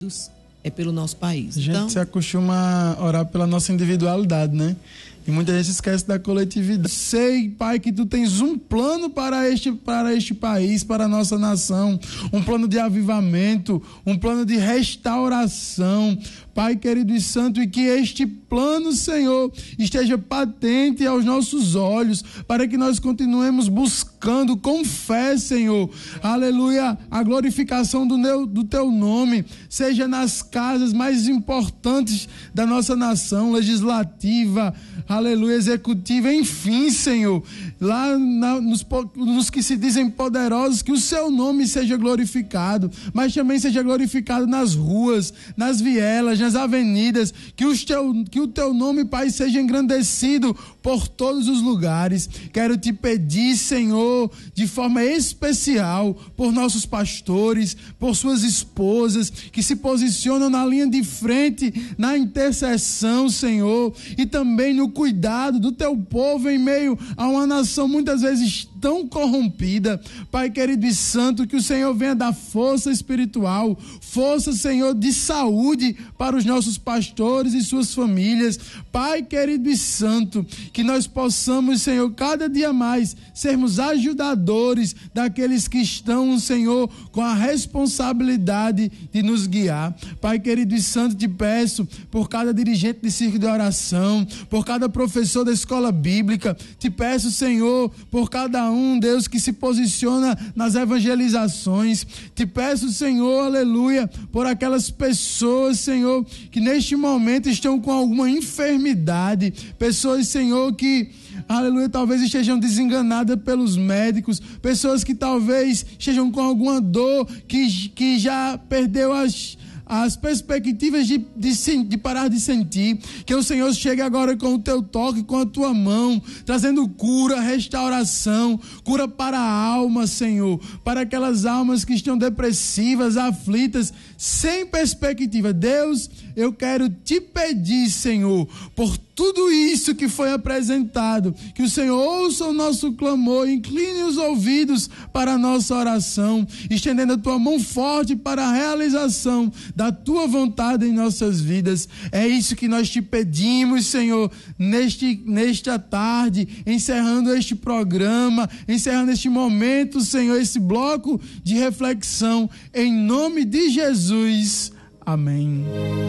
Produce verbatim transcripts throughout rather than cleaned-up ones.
é pelo nosso país. A gente então, se acostuma a orar pela nossa individualidade, né? E muita gente esquece da coletividade. Sei, Pai, que Tu tens um plano para este, para este país, para a nossa nação, um plano de avivamento, um plano de restauração, Pai querido e santo, e que este plano, Senhor, esteja patente aos nossos olhos, para que nós continuemos buscando com fé, Senhor, aleluia, a glorificação do, meu, do Teu nome, seja nas casas mais importantes da nossa nação, legislativa, aleluia, executiva, enfim, Senhor, lá na, nos, nos que se dizem poderosos, que o Seu nome seja glorificado, mas também seja glorificado nas ruas, nas vielas, nas avenidas, que, os teu, que o Teu nome, Pai, seja engrandecido por todos os lugares. Quero Te pedir, Senhor, de forma especial, por nossos pastores, por suas esposas, que se posicionam na linha de frente, na intercessão, Senhor, e também no cuidado do Teu povo em meio a uma nação muitas vezes tão corrompida. Pai querido e santo, que o Senhor venha dar força espiritual, força, Senhor, de saúde para os nossos pastores e suas famílias. Pai querido e santo, que nós possamos, Senhor, cada dia mais sermos ajudadores daqueles que estão, Senhor, com a responsabilidade de nos guiar. Pai querido e santo, te peço por cada dirigente de círculo de oração, por cada professor da escola bíblica, te peço, Senhor, por cada um, Deus, que se posiciona nas evangelizações, te peço, Senhor, aleluia, por aquelas pessoas, Senhor, que neste momento estão com alguma enfermidade, pessoas, Senhor, que, aleluia, talvez estejam desenganadas pelos médicos, pessoas que talvez estejam com alguma dor, que, que já perdeu as as perspectivas de, de, de parar de sentir, que o Senhor chegue agora com o Teu toque, com a Tua mão, trazendo cura, restauração, cura para a alma, Senhor, para aquelas almas que estão depressivas, aflitas, sem perspectiva. Deus, eu quero Te pedir, Senhor, por tudo isso que foi apresentado, que o Senhor ouça o nosso clamor, incline os ouvidos para a nossa oração, estendendo a Tua mão forte para a realização da Tua vontade em nossas vidas. É isso que nós Te pedimos, Senhor, neste, nesta tarde, encerrando este programa, encerrando este momento, Senhor, esse bloco de reflexão, em nome de Jesus. Amém.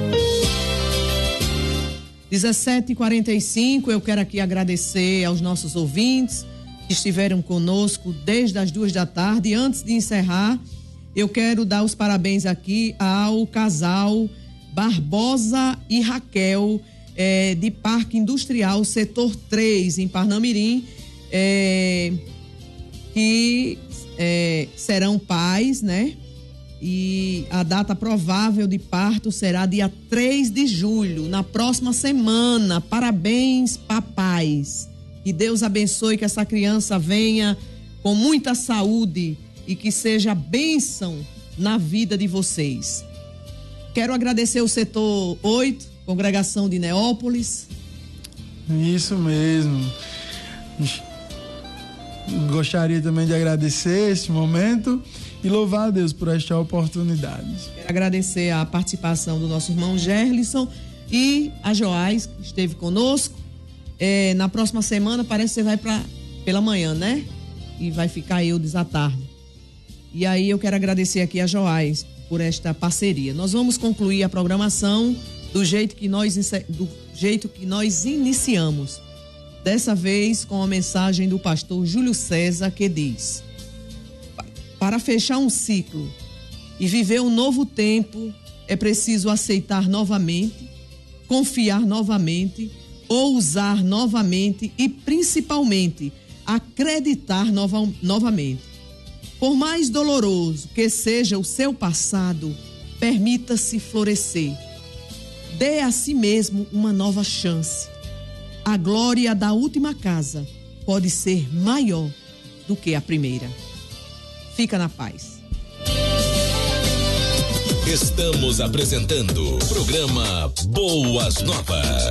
dezessete e quarenta e cinco, eu quero aqui agradecer aos nossos ouvintes que estiveram conosco desde as duas da tarde. E antes de encerrar, eu quero dar os parabéns aqui ao casal Barbosa e Raquel, é, de Parque Industrial Setor três, em Parnamirim, é, que é, serão pais, né? E a data provável de parto será dia três de julho, na próxima semana. Parabéns, papais. Que Deus abençoe, que essa criança venha com muita saúde e que seja bênção na vida de vocês. Quero agradecer o setor oito, congregação de Neópolis. Isso mesmo. Gostaria também de agradecer este momento e louvar a Deus por esta oportunidade. Quero agradecer a participação do nosso irmão Gerlison e a Joás, que esteve conosco. É, na próxima semana, parece que você vai pra, pela manhã, né? E vai ficar eu à tarde. E aí eu quero agradecer aqui a Joás por esta parceria. Nós vamos concluir a programação do jeito que nós, do jeito que nós iniciamos. Dessa vez com a mensagem do pastor Júlio César, que diz: para fechar um ciclo e viver um novo tempo, é preciso aceitar novamente, confiar novamente, ousar novamente e, principalmente, acreditar nova, novamente. Por mais doloroso que seja o seu passado, permita-se florescer. Dê a si mesmo uma nova chance. A glória da última casa pode ser maior do que a primeira. Fica na paz. Estamos apresentando o programa Boas Novas.